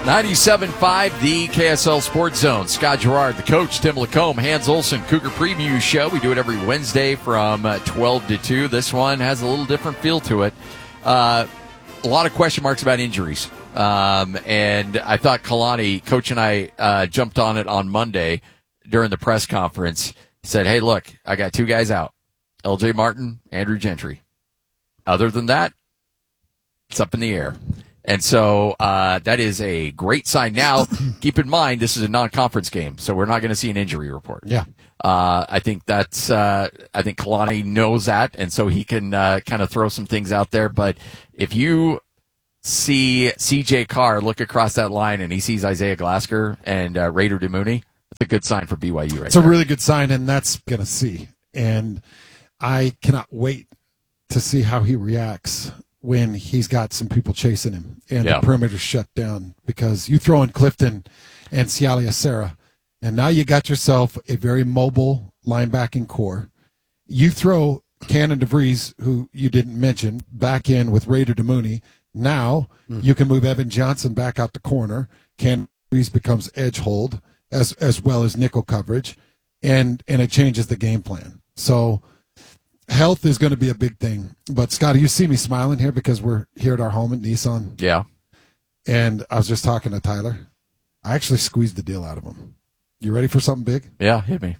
97.5, the KSL Sports Zone. Scott Gerard, the coach, Tim Lacombe, Hans Olsen, Cougar Preview Show. We do it every Wednesday from 12 to 2. This one has a little different feel to it. A lot of question marks about injuries. And I thought Kalani, Coach and I jumped on it on Monday during the press conference. He said, hey, look, I got two guys out, L.J. Martin, Andrew Gentry. Other than that, it's up in the air. And so that is a great sign. Now, keep in mind, this is a non-conference game, so we're not going to see an injury report. Yeah. I think that's I think Kalani knows that, and so he can kind of throw some things out there. But if you see C.J. Carr look across that line and he sees Isaiah Glasker and Raider Demooney, that's a good sign for BYU right there. It's a really good sign, and that's going to see. And I cannot wait to see how he reacts when he's got some people chasing him and the perimeter's shut down, because you throw in Clifton and Sialia Serra, and now you got yourself a very mobile linebacking core. You throw Cannon DeVries, who you didn't mention, back in with Raider Demooney. Now you can move Evan Johnson back out the corner. Cannon DeVries becomes edge hold as well as nickel coverage, and it changes the game plan. So health is going to be a big thing. But, Scotty, you see me smiling here because we're here at our home at Nissan. Yeah. And I was just talking to Tyler. I actually squeezed the deal out of him. You ready for something big? Yeah, hit me.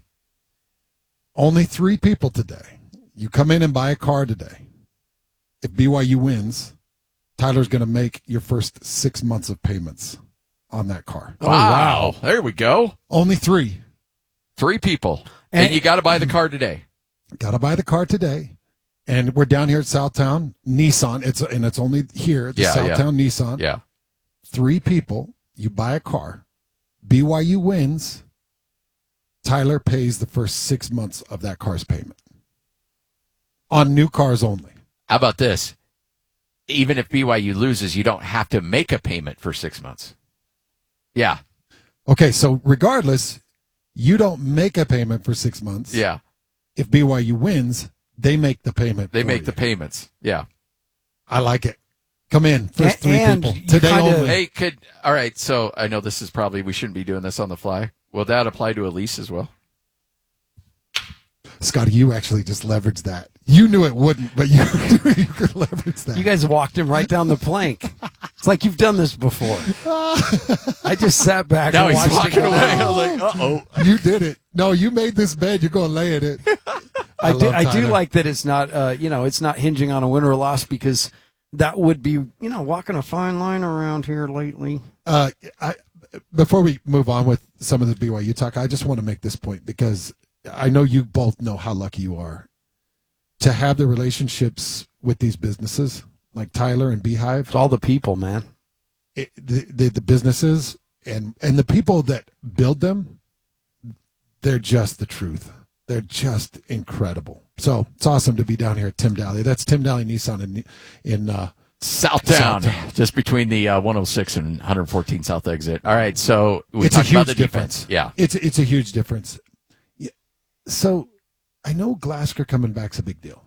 Only 3 people today. You come in and buy a car today. If BYU wins, Tyler's going to make your first 6 months of payments on that car. Oh, wow. There we go. Only 3. 3 people. And you got to buy the car today. Got to buy the car today, and we're down here at Southtown Nissan. It's only here at the Southtown Nissan. Yeah, 3 people. You buy a car. BYU wins. Tyler pays the first 6 months of that car's payment on new cars only. How about this? Even if BYU loses, you don't have to make a payment for 6 months. Yeah. Okay, so regardless, you don't make a payment for 6 months. Yeah. If BYU wins, they make the payment. They make the payments. Yeah. I like it. Come in. First 3 people. Today only. Hey, all right, so I know this is probably, we shouldn't be doing this on the fly. Will that apply to a lease as well? Scotty, you actually just leveraged that. You knew it wouldn't, but you could leverage that. You guys walked him right down the plank. It's like you've done this before. I just sat back now and he's watched walking it. away. I was like, uh-oh. You did it. No, you made this bed. You're going to lay in it. I do like that it's not, it's not hinging on a win or a loss, because that would be, walking a fine line around here lately. Before we move on with some of the BYU talk, I just want to make this point, because I know you both know how lucky you are to have the relationships with these businesses like Tyler and Beehive. It's all the people, man. The businesses and the people that build them, they're just the truth. They're just incredible. So it's awesome to be down here at Tim Daly. That's Tim Daly Nissan in Southtown, just between the 106 and 114 South exit. All right, so we it's a talked about huge the difference. defense. Yeah, it's a huge difference. So I know Glasker coming back's a big deal,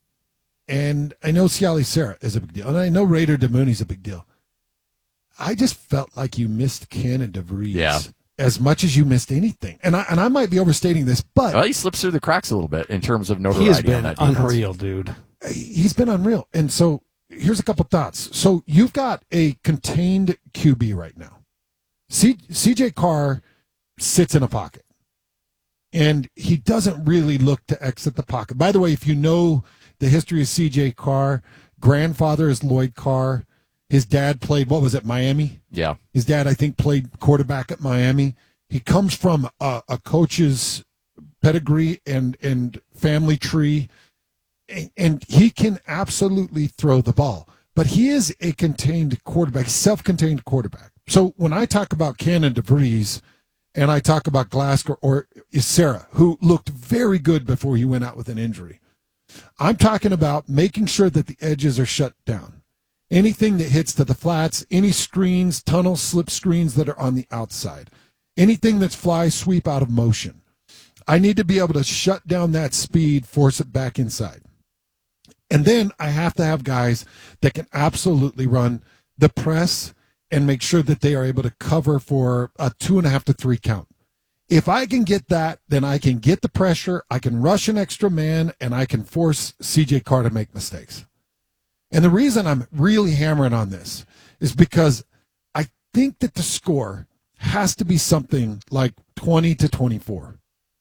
and I know Sialia Serra is a big deal, and I know Raider Demooney's a big deal. I just felt like you missed Cannon DeVries as much as you missed anything, and I might be overstating this, but well, he slips through the cracks a little bit in terms of notoriety. He has been on that unreal, dude. He's been unreal, and so here's a couple thoughts. So you've got a contained QB right now. C.J. Carr sits in a pocket. And he doesn't really look to exit the pocket. By the way, if you know the history of C.J. Carr, grandfather is Lloyd Carr. His dad played, Miami? Yeah. His dad, I think, played quarterback at Miami. He comes from a coach's pedigree and family tree, and he can absolutely throw the ball. But he is a contained quarterback, self-contained quarterback. So when I talk about Cannon DeVries, and I talk about Glasker or Serra, who looked very good before he went out with an injury, I'm talking about making sure that the edges are shut down. Anything that hits to the flats, any screens, tunnel slip screens that are on the outside, anything that's fly sweep out of motion. I need to be able to shut down that speed, force it back inside. And then I have to have guys that can absolutely run the press and make sure that they are able to cover for a 2.5 to 3 count. If I can get that, then I can get the pressure, I can rush an extra man, and I can force C.J. Carr to make mistakes. And the reason I'm really hammering on this is because I think that the score has to be something like 20 to 24,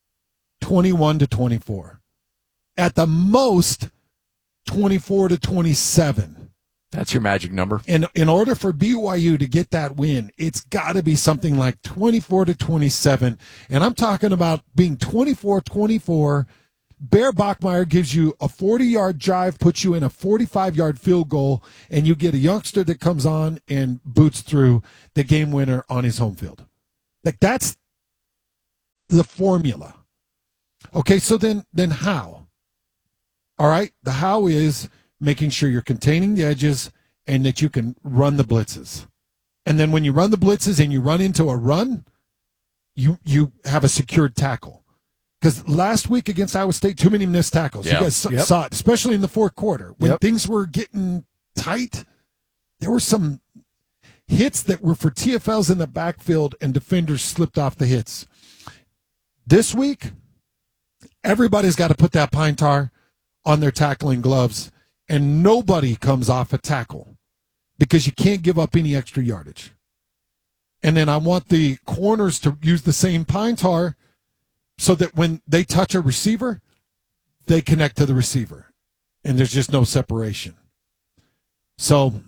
21 to 24. At the most, 24 to 27. That's your magic number. And in order for BYU to get that win, it's got to be something like 24 to 27. And I'm talking about being 24-24. Bear Bachmeier gives you a 40-yard drive, puts you in a 45-yard field goal, and you get a youngster that comes on and boots through the game winner on his home field. Like, that's the formula. Okay, so then how? All right, the how is making sure you're containing the edges and that you can run the blitzes. And then when you run the blitzes and you run into a run, you have a secured tackle. Because last week against Iowa State, too many missed tackles. You guys saw it, especially in the fourth quarter. When things were getting tight, there were some hits that were for TFLs in the backfield and defenders slipped off the hits. This week, everybody's got to put that pine tar on their tackling gloves, and nobody comes off a tackle because you can't give up any extra yardage. And then I want the corners to use the same pine tar so that when they touch a receiver, they connect to the receiver, and there's just no separation. So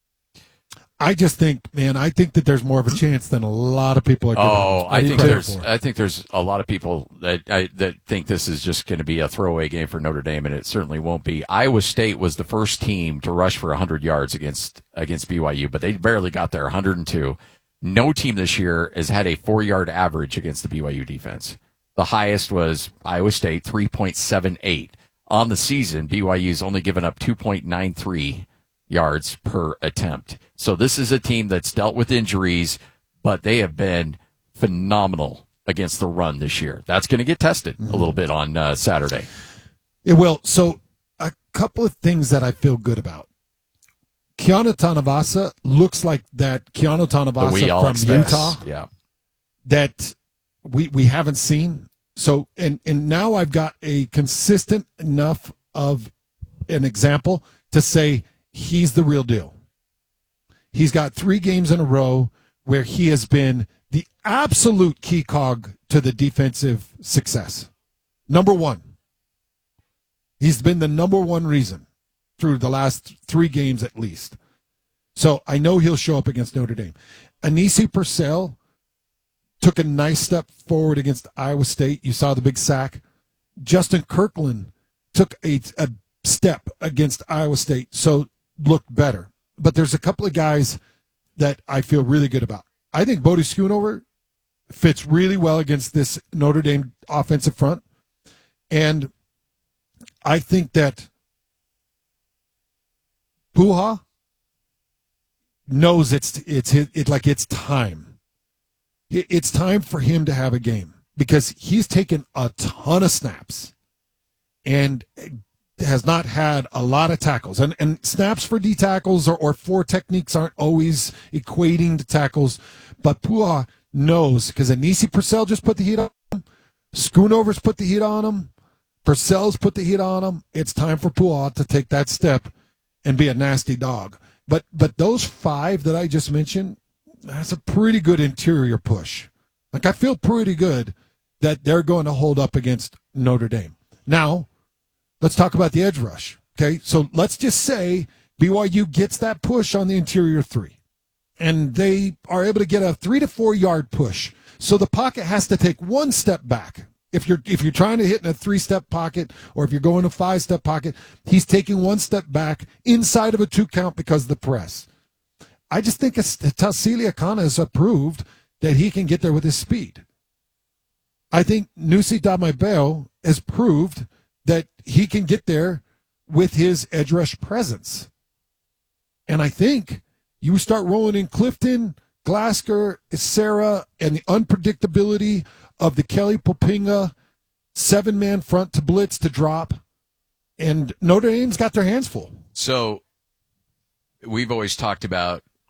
I just think, man, I think that there's more of a chance than a lot of people are giving. I think there's a lot of people that think this is just going to be a throwaway game for Notre Dame, and it certainly won't be. Iowa State was the first team to rush for 100 yards against BYU, but they barely got there, 102. No team this year has had a 4-yard average against the BYU defense. The highest was Iowa State, 3.78. On the season, BYU's only given up 2.93 yards per attempt. So this is a team that's dealt with injuries, but they have been phenomenal against the run this year. That's going to get tested a little bit on Saturday. It will. So a couple of things that I feel good about. Keanu Tanavasa looks like that Keanu Tanavasa from Utah that we haven't seen. So and now I've got a consistent enough of an example to say he's the real deal. He's got 3 games in a row where he has been the absolute key cog to the defensive success. Number one. He's been the number one reason through the last 3 games at least. So I know he'll show up against Notre Dame. Anisi Purcell took a nice step forward against Iowa State. You saw the big sack. Justin Kirkland took a step against Iowa State, so looked better. But there's a couple of guys that I feel really good about. I think Bodie Schoonover fits really well against this Notre Dame offensive front. And I think that Puha knows it's time. It's time for him to have a game because he's taken a ton of snaps and has not had a lot of tackles. And snaps for D tackles or 4 techniques aren't always equating to tackles. But Puha knows because Anisi Purcell just put the heat on him. Schoonover's put the heat on him. Purcell's put the heat on him. It's time for Puha to take that step and be a nasty dog. But those 5 that I just mentioned, that's a pretty good interior push. Like, I feel pretty good that they're going to hold up against Notre Dame. Now, let's talk about the edge rush. Okay, so let's just say BYU gets that push on the interior 3, and they are able to get a 3 to 4 yard push. So the pocket has to take 1 step back. If you're trying to hit in a 3-step pocket, or if you're going a 5-step pocket, he's taking 1 step back inside of a 2 count because of the press. I just think Tausili Akana has proved that he can get there with his speed. I think Nusi Damaibeo has proved that he can get there with his edge rush presence. And I think you start rolling in Clifton, Glasgow, Sarah, and the unpredictability of the Kelly Poppinga 7-man front to blitz to drop, and Notre Dame's got their hands full. So we've always talked about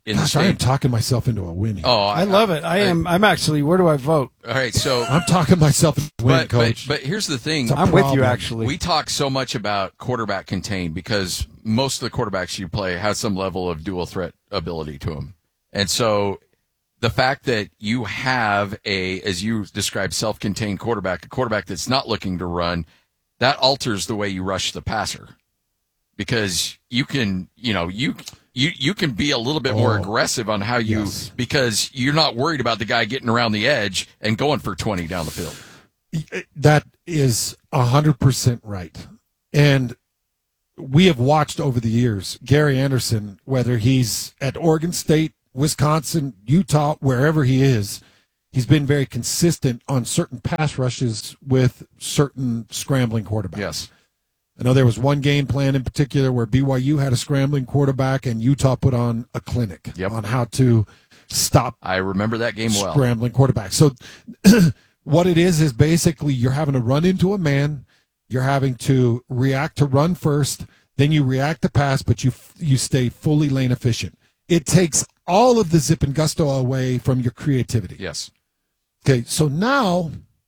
in Gosh, the state. I am talking myself into a win here. Oh, I love it. I'm actually. Where do I vote? All right, so I'm talking myself into a win, Coach. But here's the thing. I'm with you, actually. We talk so much about quarterback contain because most of the quarterbacks you play have some level of dual threat ability to them. And so the fact that you have as you described, self-contained quarterback, a quarterback that's not looking to run, that alters the way you rush the passer. Because you can, you can be a little bit more aggressive on how you, because you're not worried about the guy getting around the edge and going for 20 down the field. That is 100% right. And we have watched over the years, Gary Anderson, whether he's at Oregon State, Wisconsin, Utah, wherever he is, he's been very consistent on certain pass rushes with certain scrambling quarterbacks. Yes. I know there was one game plan in particular where BYU had a scrambling quarterback and Utah put on a clinic on how to stop. I remember that game well. Scrambling quarterback. So what it is basically you're having to run into a man, you're having to react to run first, then you react to pass, but you stay fully lane efficient. It takes all of the zip and gusto away from your creativity. Yes. Okay, so now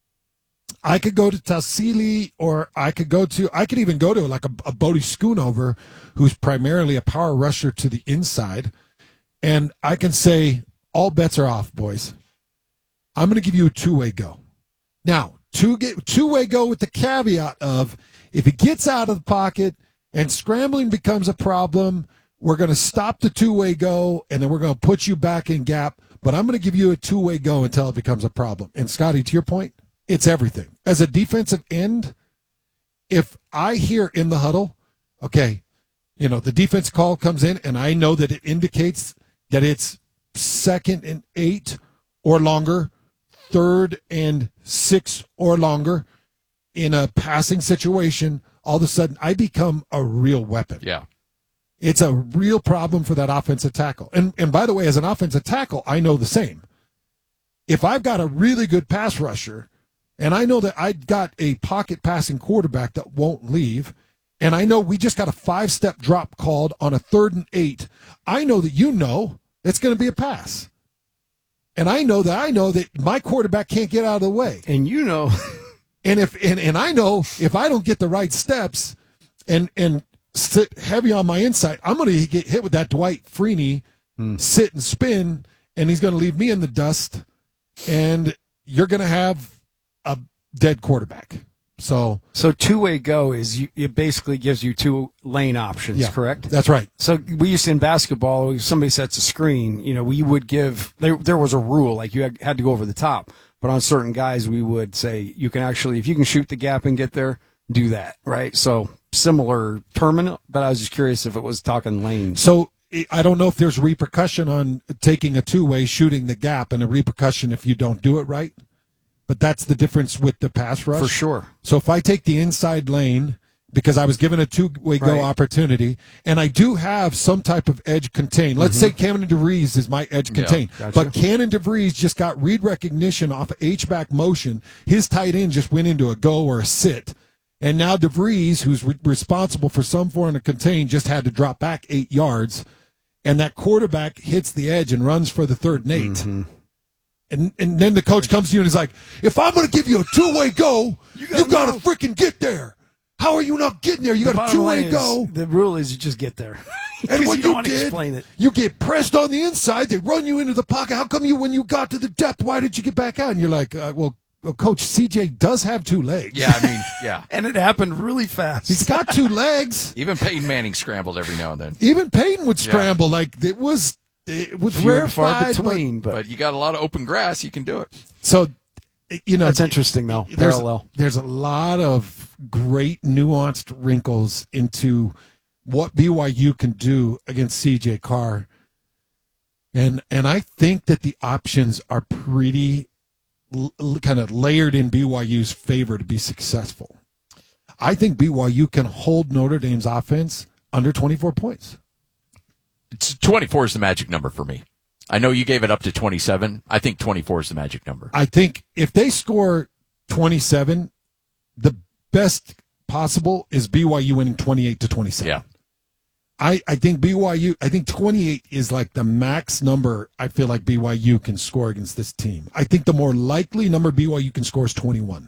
I could go to Tassili, or I could even go to like a Bodie Schoonover, who's primarily a power rusher to the inside, and I can say, all bets are off, boys. I'm going to give you a two-way go. Now, two-way go with the caveat of if he gets out of the pocket and scrambling becomes a problem, we're going to stop the two-way go, and then we're going to put you back in gap, but I'm going to give you a two-way go until it becomes a problem. And, Scotty, to your point, it's everything. As a defensive end, if I hear in the huddle, okay, the defense call comes in and I know that it indicates that it's 2nd and 8 or longer, 3rd and 6 or longer in a passing situation, all of a sudden I become a real weapon. Yeah. It's a real problem for that offensive tackle. And by the way, as an offensive tackle, I know the same. If I've got a really good pass rusher, and I know that I got a pocket passing quarterback that won't leave, and I know we just got a 5-step drop called on a 3rd and 8. I know that it's going to be a pass. And I know that my quarterback can't get out of the way. And and I know if I don't get the right steps and sit heavy on my inside, I'm going to get hit with that Dwight Freeney sit and spin, and he's going to leave me in the dust, and you're going to have a dead quarterback. So two-way go it basically gives you 2 lane options, correct? That's right. So we used to, in basketball, if somebody sets a screen, we would give, there was a rule, like you had to go over the top. But on certain guys, we would say you can actually, if you can shoot the gap and get there, do that, right? So similar terminal, but I was just curious if it was talking lanes. So I don't know if there's repercussion on taking a two-way, shooting the gap, and a repercussion if you don't do it right. But that's the difference with the pass rush. For sure. So if I take the inside lane, because I was given a two-way go opportunity, and I do have some type of edge contain. Let's say Cannon DeVries is my edge contain. Gotcha. But Cannon DeVries just got read recognition off of H-back motion. His tight end just went into a go or a sit. And now DeVries, who's responsible for some form of contain, just had to drop back 8 yards. And that quarterback hits the edge and runs for the 3rd and 8. Mm-hmm. And then the coach comes to you and is like, if I'm going to give you a two-way go, you got to freaking get there. How are you not getting there? You got a two-way go. The rule is you just get there. And what you don't want to explain it. You get pressed on the inside. They run you into the pocket. How come when you got to the depth, why did you get back out? And you're like, well, Coach, CJ does have 2 legs. Yeah, I mean, yeah. And it happened really fast. He's got 2 legs. Even Peyton Manning scrambled every now and then. Even Peyton would scramble. Like, it was rarefied. Far between. But you got a lot of open grass. You can do it. So, that's interesting, though. Parallel. There's a lot of great nuanced wrinkles into what BYU can do against CJ Carr. And I think that the options are pretty kind of layered in BYU's favor to be successful. I think BYU can hold Notre Dame's offense under 24 points. 24 is the magic number for me. I know you gave it up to 27. I think 24 is the magic number. I think if they score 27, the best possible is BYU winning 28-27. Yeah. I think BYU, I think 28 is like the max number I feel like BYU can score against this team. I think the more likely number BYU can score is 21.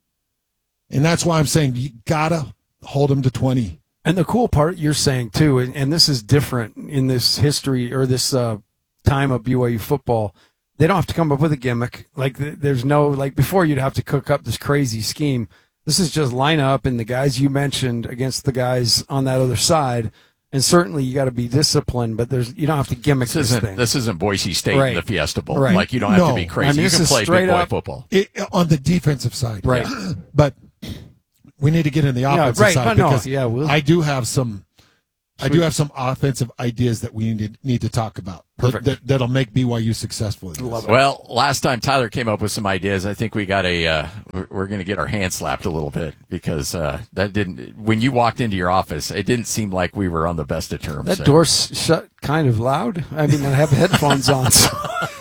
And that's why I'm saying you got to hold them to 20. And the cool part you're saying, too, and this is different in this history or this time of BYU football, they don't have to come up with a gimmick. Like, there's no, like, before you'd have to cook up this crazy scheme. This is just line up and the guys you mentioned against the guys on that other side. And certainly you got to be disciplined, but you don't have to gimmick this thing. This isn't Boise State in the Fiesta Bowl. Right. Like, you don't have to be crazy. I mean, you can play big boy football. On the defensive side. Right. But we need to get in the offensive side because I do have some offensive ideas that we need to talk about. Perfect. That'll make BYU successful. Well, last time Tyler came up with some ideas, I think we got we're going to get our hands slapped a little bit because when you walked into your office, it didn't seem like we were on the best of terms. That door's shut kind of loud. I mean, I have headphones on. So.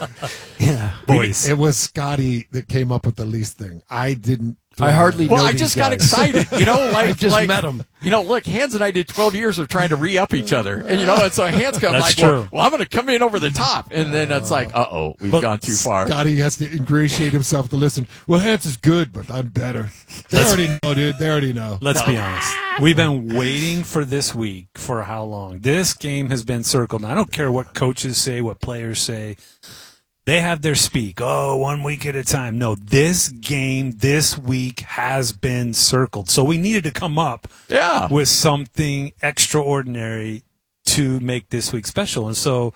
Yeah. Boys. It was Scotty that came up with the lease thing. I didn't. I hardly know I just got excited. Like, I just met him. Look, Hans and I did 12 years of trying to re-up each other. And, and so Hans comes like, true. well, I'm going to come in over the top. And then it's like, we've gone too far. Scotty has to ingratiate himself to listen. Well, Hans is good, but I'm better. They already know, dude. They already know. Let's be honest. We've been waiting for this week for how long? This game has been circled. And I don't care what coaches say, what players say. They have their speak. 1 week at a time. No, this game this week has been circled. So we needed to come up with something extraordinary to make this week special. And so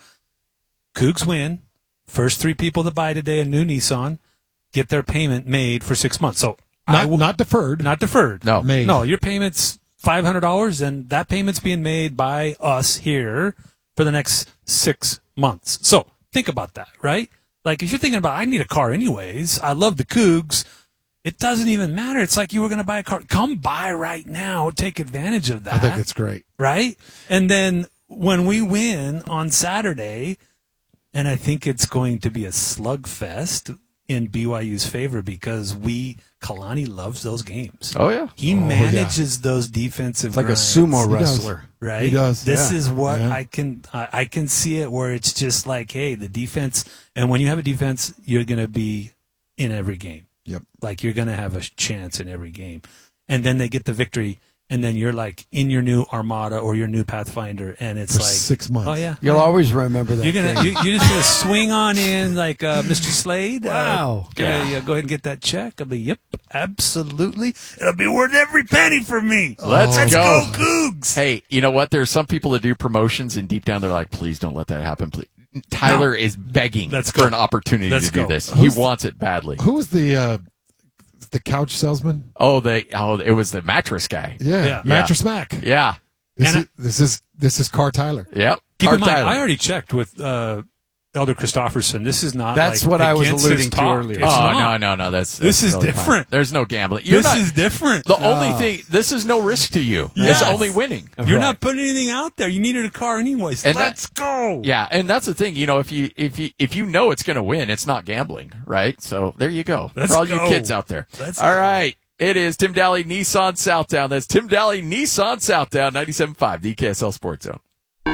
Cougs win. First 3 people to buy today a new Nissan get their payment made for 6 months. So not deferred. Not deferred. No. Made. No, your payment's $500 and that payment's being made by us here for the next 6 months. So think about that, right? Like, if you're thinking about, I need a car anyways, I love the Cougs, it doesn't even matter. It's like you were going to buy a car. Come buy right now. Take advantage of that. I think it's great. Right? And then when we win on Saturday, and I think it's going to be a slugfest in BYU's favor because Kalani loves those games. Oh, yeah. He manages those defensive like grinds. a sumo wrestler. Right? He does. This is what I can see it where it's just like, hey, the defense, and when you have a defense, you're going to be in every game. Yep. Like, you're going to have a chance in every game. And then they get the victory, and then you're like in your new Armada or your new Pathfinder, and it's for like 6 months. Oh yeah, You'll always remember that. You're just gonna swing on in like Mr. Slade. Wow. Go ahead and get that check. I'll be yep, absolutely. It'll be worth every penny for me. Let's go Cougs. Hey, you know what? There's some people that do promotions, and deep down they're like, please don't let that happen. Please. Tyler is begging for an opportunity to do this. He wants it badly. Who was the couch salesman? It was the mattress guy. Yeah. Mattress Mac. Yeah. This is Car Tyler. Yep. Keep in mind, I already checked with Elder Christopherson. This is not. That's like what I was against alluding his to talk. earlier. It's not. No. This is totally different. Fine. There's no gambling. This is different. The only thing. This is no risk to you. Yes. It's only winning. You're not putting anything out there. You needed a car anyways. And Let's go. Yeah, and that's the thing. If you know it's going to win, it's not gambling, right? So there you go. For all you kids out there. All right. It is Tim Daly Nissan Southtown. That's Tim Daly Nissan Southtown, 97.5, the KSL Sports Zone.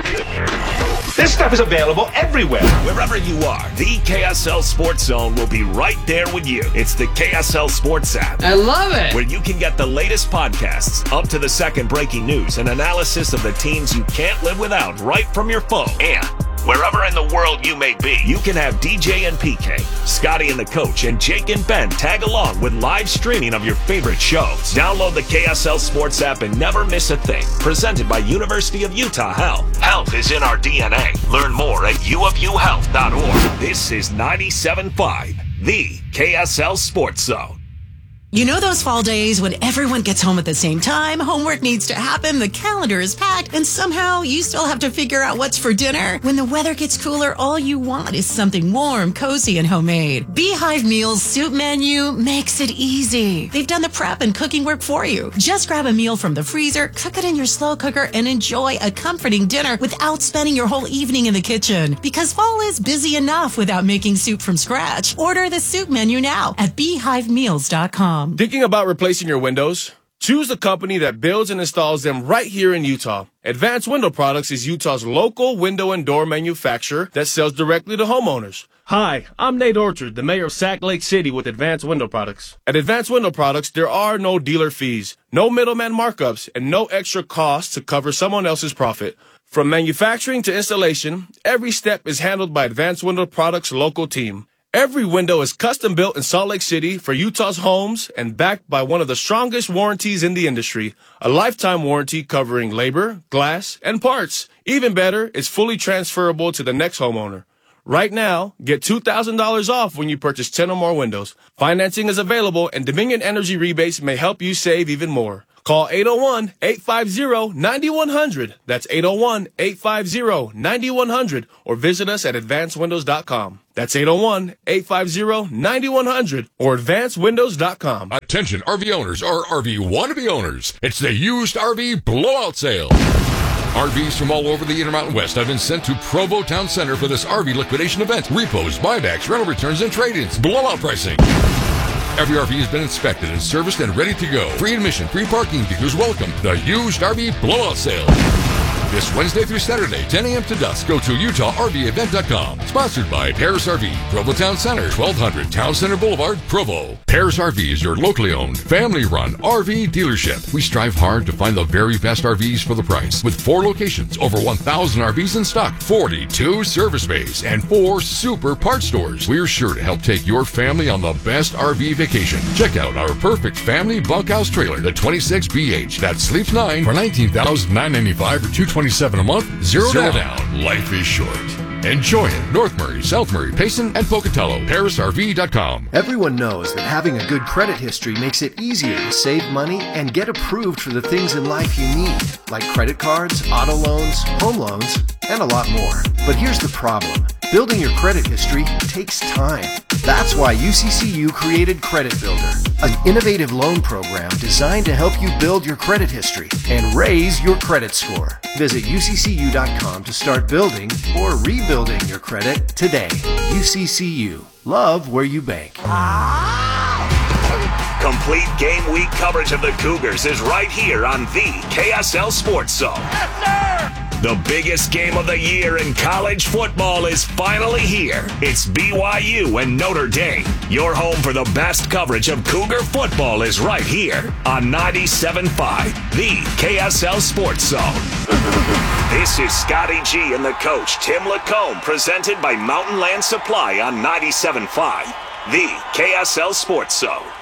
This stuff is available everywhere. Wherever you are, the KSL Sports Zone will be right there with you. It's the KSL Sports app. I love it. Where you can get the latest podcasts, up to the second breaking news, and analysis of the teams you can't live without right from your phone. And wherever in the world you may be, you can have DJ and PK, Scotty and the Coach, and Jake and Ben tag along with live streaming of your favorite shows. Download the KSL Sports app and never miss a thing. Presented by University of Utah Health. Health is in our DNA. Learn more at uofuhealth.org. This is 97.5, the KSL Sports Zone. You know those fall days when everyone gets home at the same time, homework needs to happen, the calendar is packed, and somehow you still have to figure out what's for dinner? When the weather gets cooler, all you want is something warm, cozy, and homemade. Beehive Meals Soup Menu makes it easy. They've done the prep and cooking work for you. Just grab a meal from the freezer, cook it in your slow cooker, and enjoy a comforting dinner without spending your whole evening in the kitchen. Because fall is busy enough without making soup from scratch. Order the soup menu now at beehivemeals.com. Thinking about replacing your windows? Choose the company that builds and installs them right here in Utah. Advanced Window Products is Utah's local window and door manufacturer that sells directly to homeowners. Hi, I'm Nate Orchard, the mayor of Sac Lake City with Advanced Window Products. At Advanced Window Products, there are no dealer fees, no middleman markups, and no extra costs to cover someone else's profit. From manufacturing to installation, every step is handled by Advanced Window Products' local team. Every window is custom built in Salt Lake City for Utah's homes and backed by one of the strongest warranties in the industry, a lifetime warranty covering labor, glass, and parts. Even better, it's fully transferable to the next homeowner. Right now, get $2,000 off when you purchase 10 or more windows. Financing is available, and Dominion Energy rebates may help you save even more. Call 801-850-9100. That's 801-850-9100. Or visit us at advancedwindows.com. That's 801-850-9100 or advancedwindows.com. Attention RV owners or RV wannabe owners. It's the used RV blowout sale. RVs from all over the Intermountain West have been sent to Provo Town Center for this RV liquidation event. Repos, buybacks, rental returns, and trade-ins. Blowout pricing. Every RV has been inspected and serviced and ready to go. Free admission, free parking, dealers welcome. The used RV blowout sale. This Wednesday through Saturday, 10 a.m. to dusk. Go to UtahRVEvent.com. Sponsored by Paris RV, Provo Town Center, 1200 Town Center Boulevard, Provo. Paris RV is your locally owned, family-run RV dealership. We strive hard to find the very best RVs for the price. With 4 locations, over 1,000 RVs in stock, 42 service bays, and 4 super parts stores. We're sure to help take your family on the best RV vacation. Check out our perfect family bunkhouse trailer, the 26BH, that sleeps 9 for $19,995 or $227 a month, zero down. Life is short. Enjoy it. North Murray, South Murray, Payson, and Pocatello. ParisRV.com. Everyone knows that having a good credit history makes it easier to save money and get approved for the things in life you need, like credit cards, auto loans, home loans, and a lot more. But here's the problem. Building your credit history takes time. That's why UCCU created Credit Builder, an innovative loan program designed to help you build your credit history and raise your credit score. Visit UCCU.com to start building or rebuilding your credit today. UCCU. Love where you bank. Complete game week coverage of the Cougars is right here on the KSL Sports Zone. Yes, sir! The biggest game of the year in college football is finally here. It's BYU and Notre Dame. Your home for the best coverage of Cougar football is right here on 97.5, the KSL Sports Zone. This is Scotty G and the coach, Tim Lacombe, presented by Mountain Land Supply on 97.5, the KSL Sports Zone.